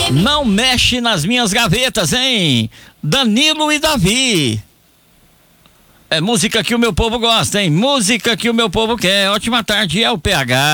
Não mexe nas minhas gavetas, hein? Danilo e Davi. É música que o meu povo gosta, hein? Música que o meu povo quer. Ótima tarde, é o PH.